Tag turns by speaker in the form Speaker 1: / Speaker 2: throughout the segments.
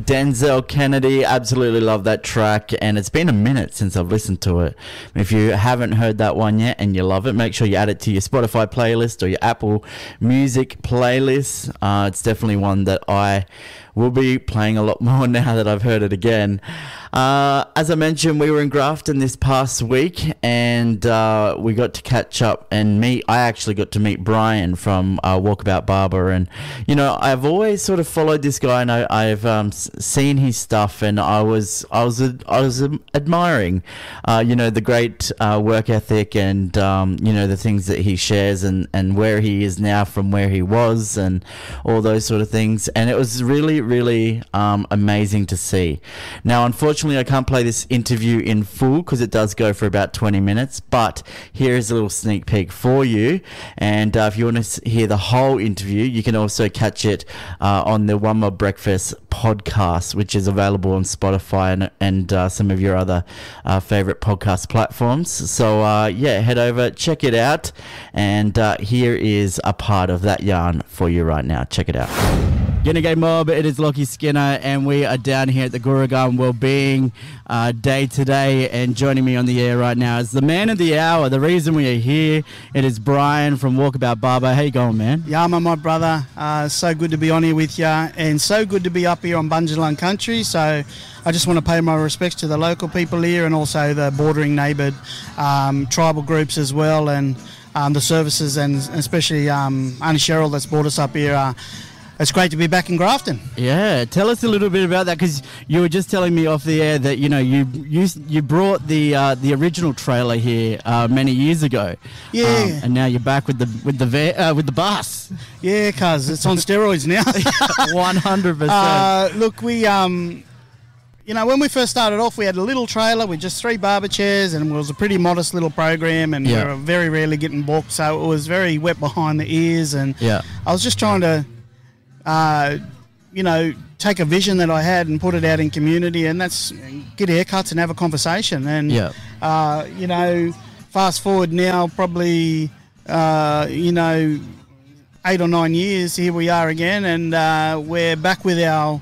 Speaker 1: Denzel Kennedy. Absolutely love that track, and it's been a minute since I've listened to it. If you haven't heard that one yet and you love it, make sure you add it to your Spotify playlist or your Apple Music playlist. It's definitely one that I will be playing a lot more now that I've heard it again. As I mentioned, we were in Grafton this past week, and we got to catch up and meet. I actually got to meet Brian from Walkabout Barber, and you know, I've always sort of followed this guy, and I've seen his stuff, and I was admiring, you know, the great work ethic, and you know, the things that he shares, and where he is now from where he was, and all those sort of things, and it was really amazing to see. Now, unfortunately, I can't play this interview in full because it does go for about 20 minutes, but here is a little sneak peek for you. And if you want to hear the whole interview, you can also catch it on the One More Breakfast podcast, which is available on Spotify and some of your other favorite podcast platforms. So yeah, head over, check it out, and here is a part of that yarn for you right now. Check it out. G'day mob, it is Lockie Skinner, and we are down here at the Gurungaon Wellbeing Day today, and joining me on the air right now is the man of the hour, the reason we are here. It is Brian from Walkabout Barber. How you going, man?
Speaker 2: Yeah, my brother. So good to be on here with you, and so good to be up here on Bundjalung country. So I just want to pay my respects to the local people here, and also the bordering neighboured tribal groups as well, and the services, and especially Auntie Cheryl that's brought us up here. It's great to be back in Grafton.
Speaker 1: Yeah, tell us a little bit about that, because you were just telling me off the air that you know you brought the original trailer here many years ago.
Speaker 2: Yeah,
Speaker 1: and now you're back with the bus.
Speaker 2: Yeah, cuz it's on steroids now.
Speaker 1: 100%.
Speaker 2: Look, we you know, when we first started off, we had a little trailer with just 3 barber chairs, and it was a pretty modest little program, and we were very rarely getting booked, so it was very wet behind the ears, and I was just trying to you know, take a vision that I had and put it out in community, and that's get haircuts and have a conversation. And, you know, fast forward now probably, you know, 8 or 9 years, here we are again, and we're back with our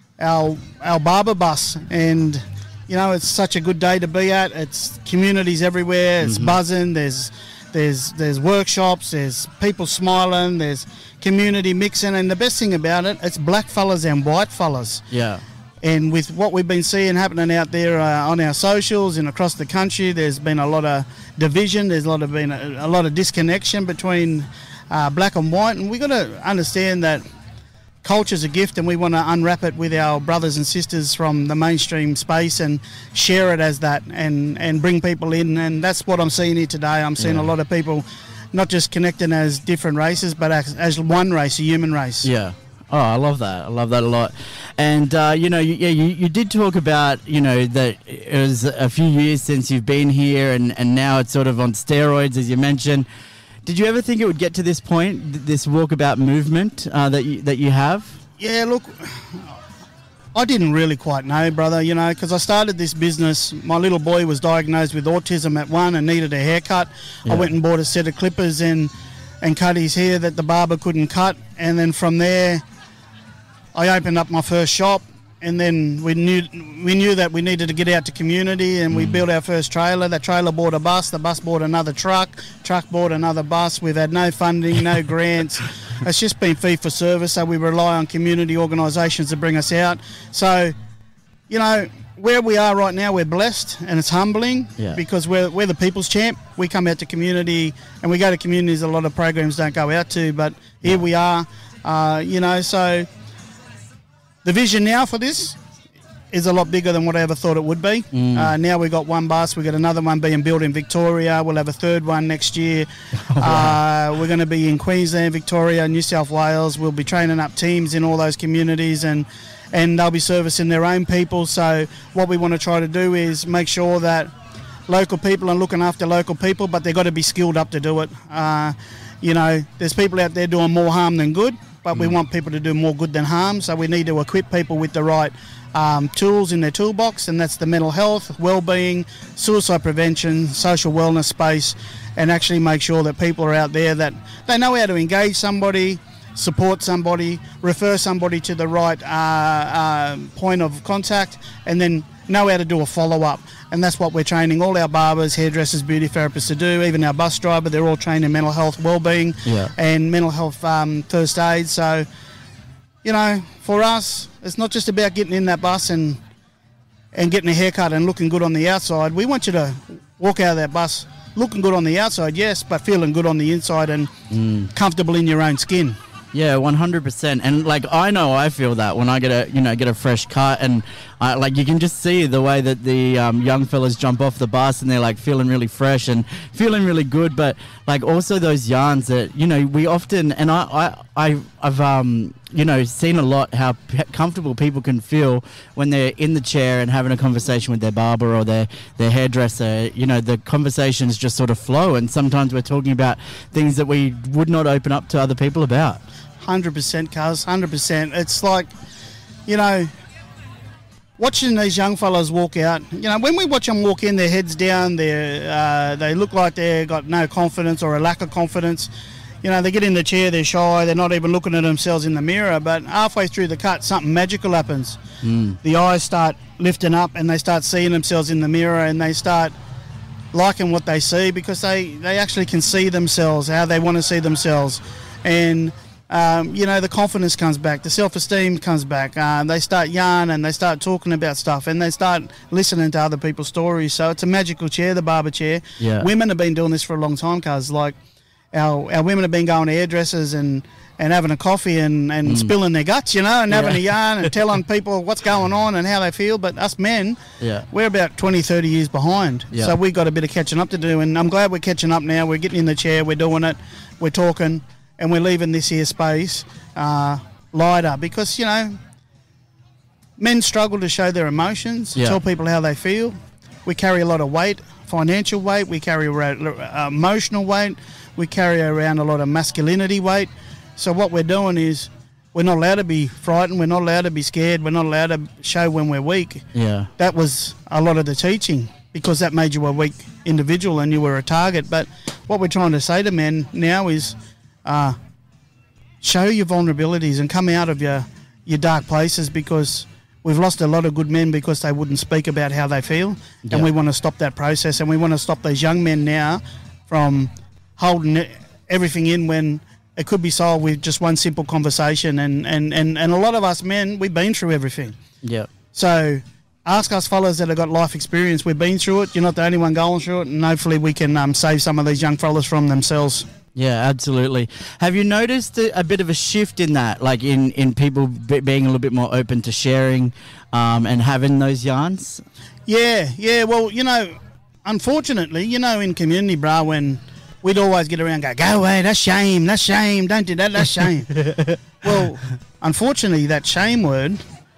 Speaker 2: barber bus. And, you know, it's such a good day to be at. It's communities everywhere. It's buzzing. There's workshops. There's people smiling. There's community mixing, and the best thing about it, it's black fellas and white fellas.
Speaker 1: Yeah.
Speaker 2: And with what we've been seeing happening out there on our socials and across the country, there's been a lot of division. There's been a lot of disconnection between black and white, and we've got to understand that culture's a gift, and we want to unwrap it with our brothers and sisters from the mainstream space and share it as that, and bring people in. And that's what I'm seeing here today. I'm seeing a lot of people not just connecting as different races, but as one race, a human race.
Speaker 1: Yeah. Oh, I love that. I love that a lot. And, you know, you did talk about, you know, that it was a few years since you've been here, and now it's sort of on steroids, as you mentioned. Did you ever think it would get to this point, this walkabout movement that you have?
Speaker 2: Yeah, look, I didn't really quite know, brother, you know, because I started this business. My little boy was diagnosed with autism at 1 and needed a haircut. I went and bought a set of clippers and cut his hair that the barber couldn't cut. And then from there, I opened up my first shop. And then we knew that we needed to get out to community, and we built our first trailer. That trailer bought a bus. The bus bought another truck. Truck bought another bus. We've had no funding, no grants. It's just been fee for service, so we rely on community organisations to bring us out. So, you know, where we are right now, we're blessed, and it's humbling because we're the people's champ. We come out to community, and we go to communities a lot of programs don't go out to, but here we are, you know, so the vision now for this is a lot bigger than what I ever thought it would be. Now we've got one bus. We've got another one being built in Victoria. We'll have a third one next year. We're going to be in Queensland, Victoria, New South Wales. We'll be training up teams in all those communities, and they'll be servicing their own people. So what we want to try to do is make sure that local people are looking after local people, but they've got to be skilled up to do it. You know, there's people out there doing more harm than good, but we want people to do more good than harm, so we need to equip people with the right tools in their toolbox, and that's the mental health, well-being, suicide prevention, social wellness space, and actually make sure that people are out there that they know how to engage somebody, support somebody, refer somebody to the right point of contact, and then know how to do a follow-up. And that's what we're training all our barbers, hairdressers, beauty therapists to do. Even our bus driver, they're all trained in mental health wellbeing and mental health first aid. So, you know, for us, it's not just about getting in that bus and getting a haircut and looking good on the outside. We want you to walk out of that bus looking good on the outside, yes, but feeling good on the inside and comfortable in your own skin.
Speaker 1: Yeah, 100%. And like, I know I feel that when I get a fresh cut, and like, you can just see the way that the young fellas jump off the bus and they're like feeling really fresh and feeling really good. But like, also those yarns that, you know, we often, and I've you know, seen a lot how comfortable people can feel when they're in the chair and having a conversation with their barber or their hairdresser. You know, the conversations just sort of flow, and sometimes we're talking about things that we would not open up to other people about.
Speaker 2: 100%, cuz, 100%. It's like, you know, watching these young fellas walk out, you know, when we watch them walk in, their heads down, they look like they've got no confidence or a lack of confidence. You know, they get in the chair, they're shy, they're not even looking at themselves in the mirror, but halfway through the cut, something magical happens. The eyes start lifting up and they start seeing themselves in the mirror, and they start liking what they see because they actually can see themselves, how they want to see themselves. And you know, the confidence comes back, the self-esteem comes back. They start yarning and they start talking about stuff, and they start listening to other people's stories. So it's a magical chair, the barber chair.
Speaker 1: Yeah.
Speaker 2: Women have been doing this for a long time, cuz, like our women have been going to hairdressers and having a coffee and spilling their guts, you know, and having a yarn and telling people what's going on and how they feel. But us men, we're about 20, 30 years behind. So we've got a bit of catching up to do, and I'm glad we're catching up now. We're getting in the chair, we're doing it, we're talking, and we're leaving this here space lighter because, you know, men struggle to show their emotions, tell people how they feel. We carry a lot of weight, financial weight, we carry emotional weight, we carry around a lot of masculinity weight. So what we're doing is we're not allowed to be frightened, we're not allowed to be scared, we're not allowed to show when we're weak.
Speaker 1: Yeah.
Speaker 2: That was a lot of the teaching, because that made you a weak individual and you were a target. But what we're trying to say to men now is show your vulnerabilities and come out of your dark places, because we've lost a lot of good men because they wouldn't speak about how they feel. And we want to stop that process, and we want to stop these young men now from holding everything in when it could be solved with just one simple conversation. And a lot of us men, we've been through everything.
Speaker 1: Yeah.
Speaker 2: So ask us fellas that have got life experience. We've been through it. You're not the only one going through it, and hopefully we can save some of these young fellas from themselves.
Speaker 1: Yeah, absolutely. Have you noticed a bit of a shift in that, like in people being a little bit more open to sharing and having those yarns? Yeah.
Speaker 2: Well, you know, unfortunately, you know, in community, bro, when we'd always get around and go away, that's shame, don't do that, that's shame. Well, unfortunately, that shame word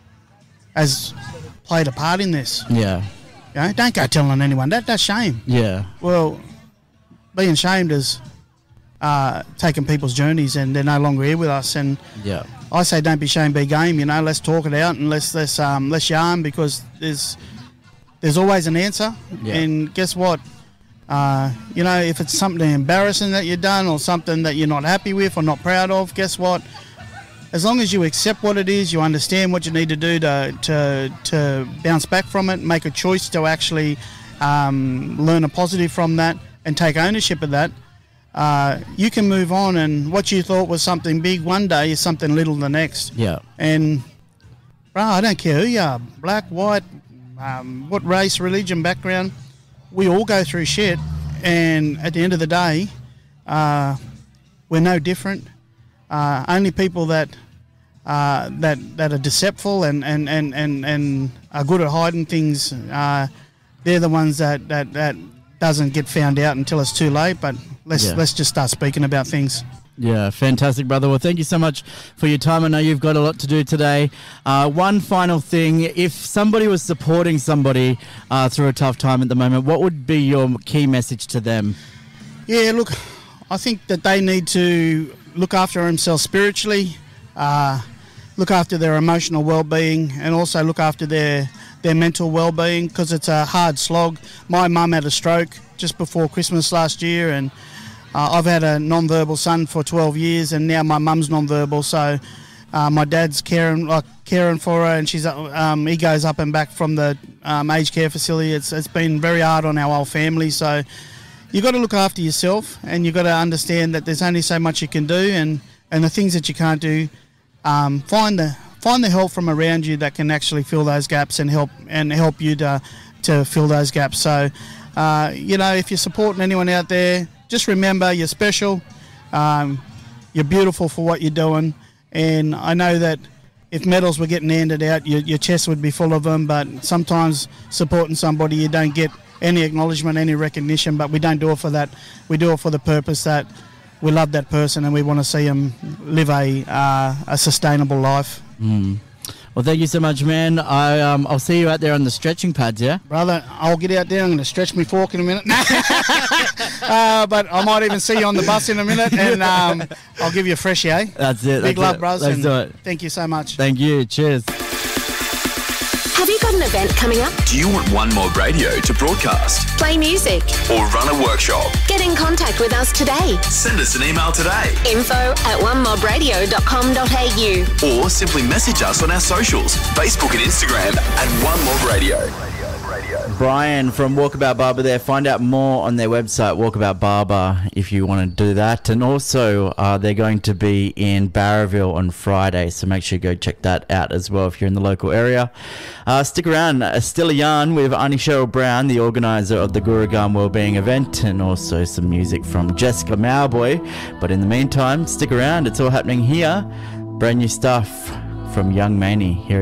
Speaker 2: has played a part in this.
Speaker 1: Yeah.
Speaker 2: You know, don't go telling anyone, that's shame.
Speaker 1: Yeah.
Speaker 2: Well, being shamed is taking people's journeys, and they're no longer here with us. And I say don't be shame, be game. You know, let's talk it out and let's yarn, because there's always an answer.
Speaker 1: Yeah.
Speaker 2: And guess what? You know, if it's something embarrassing that you've done or something that you're not happy with or not proud of, guess what? As long as you accept what it is, you understand what you need to do to bounce back from it, make a choice to actually learn a positive from that and take ownership of that, you can move on, and what you thought was something big one day is something little the next.
Speaker 1: Yeah.
Speaker 2: And, bro, I don't care who you are, black, white, what race, religion, background, we all go through shit, and at the end of the day, we're no different. Only people that are deceitful and are good at hiding things, they're the ones that doesn't get found out until it's too late. But let's just start speaking about things.
Speaker 1: Yeah, fantastic, brother. Well, thank you so much for your time. I know you've got a lot to do today. One final thing, if somebody was supporting somebody through a tough time at the moment, what would be your key message to them? Yeah,
Speaker 2: look, I think that they need to look after themselves spiritually, look after their emotional well-being, and also look after their mental well-being, because it's a hard slog. My mum had a stroke just before Christmas last year, and I've had a non-verbal son for 12 years, and now my mum's non-verbal, so my dad's caring for her, and he goes up and back from the aged care facility. It's been very hard on our whole family, so you've got to look after yourself, and you've got to understand that there's only so much you can do, and the things that you can't do, find the help from around you that can actually fill those gaps and help you to fill those gaps. So, if you're supporting anyone out there, just remember you're special, you're beautiful for what you're doing, and I know that if medals were getting handed out, your chest would be full of them, but sometimes supporting somebody, you don't get any acknowledgement, any recognition, but we don't do it for that. We do it for the purpose that we love that person and we want to see them live a sustainable life.
Speaker 1: Well, thank you so much, man. I'll see you out there on the stretching pads, yeah?
Speaker 2: Brother, I'll get out there. I'm going to stretch my fork in a minute. But I might even see you on the bus in a minute, and I'll give you a freshie, eh?
Speaker 1: That's it.
Speaker 2: Big love, bros.
Speaker 1: Let's do it.
Speaker 2: Thank you so much.
Speaker 1: Thank you. Cheers.
Speaker 3: Have you got an event coming up?
Speaker 4: Do you want One Mob Radio to broadcast,
Speaker 3: Play music?
Speaker 4: or run a workshop?
Speaker 3: Get in contact with us today.
Speaker 4: Send us an email today,
Speaker 3: info@onemobradio.com.au.
Speaker 4: or simply message us on our socials, Facebook and Instagram at One Mob Radio.
Speaker 1: Brian from Walkabout Barber there. Find out more on their website, Walkabout Barber, if you want to do that. And also, they're going to be in Barraville on Friday, so make sure you go check that out as well if you're in the local area. Stick around. Still a yarn with Auntie Cheryl Brown, the organiser of the Gurugam Wellbeing event, and also some music from Jessica Mowboy. But in the meantime, stick around. It's all happening here. Brand new stuff from Young Maney here.